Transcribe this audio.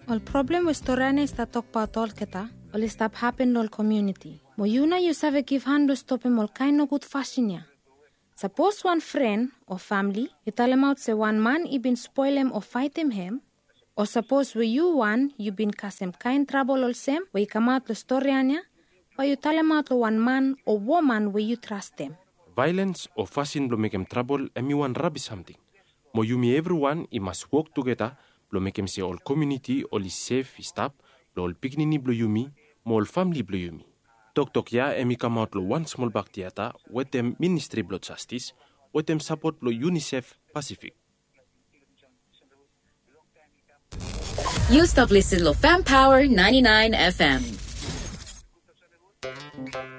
All problem with Torane is that talk about all keta, all is that happen all community. Mo yuna you save give hand to stop him all kind of good fashion ya. Suppose one friend or family, you tell him out say one man he been spoil him or fight him, or suppose where you one, you been cause him kind trouble all same, where you come out the story anya, or you tell him out to one man or woman where you trust them. Violence or fashion blow make him trouble and me one rubbish something. Mo you me everyone, he must work together, blow make him say all community, all is safe, is stop, blow all picnic blow you me, mo all family blow you me. Tok ya, emi come out lo one small back theater, with them Ministry Blood Justice, with them support lo UNICEF Pacific. You stop listening to Fam Power 99 FM.